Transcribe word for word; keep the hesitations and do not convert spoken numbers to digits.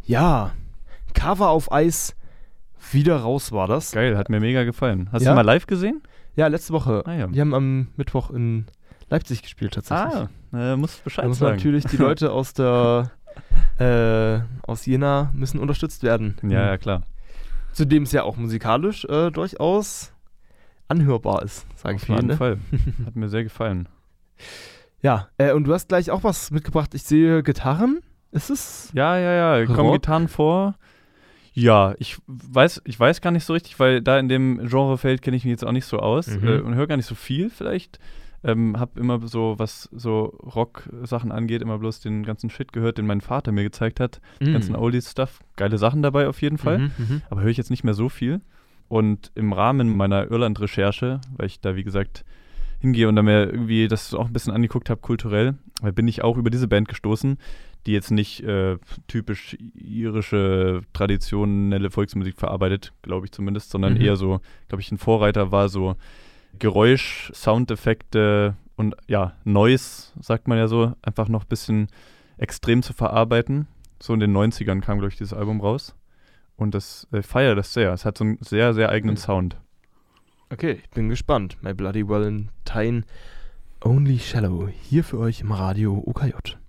Ja, Cover auf Eis, wieder raus war das. Geil, hat mir mega gefallen. Hast Ja? du mal live gesehen? Ja, letzte Woche. Ah, ja. Die haben am Mittwoch in Leipzig gespielt tatsächlich. Ah, äh, muss Bescheid Da muss sagen. natürlich die Leute aus der äh, aus Jena müssen unterstützt werden. Ja, ja, klar. Zudem es ja auch musikalisch äh, durchaus anhörbar ist, sage ich Auf mal. jeden Ne? Fall. Hat mir sehr gefallen. Ja, äh, und du hast gleich auch was mitgebracht. Ich sehe Gitarren. Ist es? Ja, ja, ja, kommen Rock? Gitarren vor. Ja, ich weiß, ich weiß gar nicht so richtig, weil da in dem Genrefeld kenne ich mich jetzt auch nicht so aus Mhm. äh, und höre gar nicht so viel vielleicht. Ähm, hab immer so, was so Rock-Sachen angeht, immer bloß den ganzen Shit gehört, den mein Vater mir gezeigt hat. Mhm. Ganzen Oldies-Stuff. Geile Sachen dabei auf jeden Fall. Mhm, mhm. Aber höre ich jetzt nicht mehr so viel. Und im Rahmen meiner Irland-Recherche, weil ich da, wie gesagt, hingehe und da mir irgendwie das auch ein bisschen angeguckt habe, kulturell, äh, bin ich auch über diese Band gestoßen, die jetzt nicht äh, typisch irische, traditionelle Volksmusik verarbeitet, glaube ich zumindest, sondern Mhm. eher so, glaube ich, ein Vorreiter war so Geräusch, Soundeffekte und ja, Noise, sagt man ja so, einfach noch ein bisschen extrem zu verarbeiten. So in den neunzigern kam, glaube ich, dieses Album raus. Und das äh, feiere das sehr. Es hat so einen sehr, sehr eigenen Mhm. Sound. Okay, ich bin gespannt. My Bloody Valentine, Only Shallow. Hier für euch im Radio O K J.